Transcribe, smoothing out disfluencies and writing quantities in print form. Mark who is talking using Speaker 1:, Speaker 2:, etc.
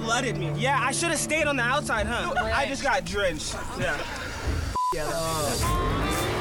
Speaker 1: flooded me. Yeah, I should have stayed on the outside, huh? I just got drenched. Yeah.
Speaker 2: Yeah.